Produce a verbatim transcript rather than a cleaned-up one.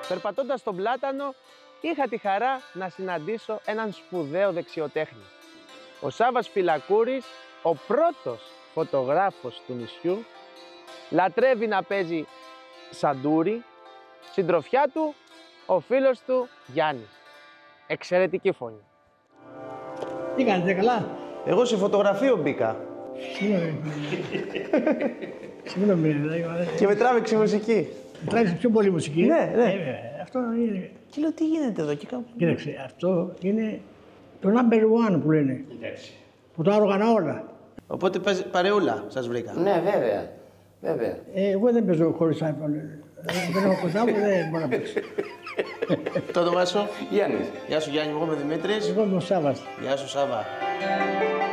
Περπατώντας στον Πλάτανο, είχα τη χαρά να συναντήσω έναν σπουδαίο δεξιοτέχνη. Ο Σάββας Φυλακούρης, ο πρώτος φωτογράφος του νησιού, λατρεύει να παίζει σαντούρι, συντροφιά του ο φίλος του Γιάννης. Εξαιρετική φωνή. Τι κάνετε, καλά? Εγώ σε φωτογραφείο μπήκα. Συγγνώμη. Συγγνώμη, δηλαδή. Και με τράβηξε η μουσική. Με τράβηξε πιο πολύ μουσική. Ναι, ναι. Ε, αυτό είναι. Και λέω τι γίνεται εδώ και κάπου. Κοίταξε, αυτό είναι το number one που λένε. Εντάξει. Που το άρωγανα όλα. Οπότε παίζει παρεούλα σας βρήκα. Ναι, βέβαια. Βέβαια. Ε, εγώ δεν παίζω χωρίς iPhone. Δεν έχω κοντά μου, δεν μπορώ να παίξω. Το όνομά σου? Γιάννης. Γεια σου Γιάννη, εγώ είμαι Δημήτρης. Εγώ είμαι ο Σάββας. Γεια σου Σάββα.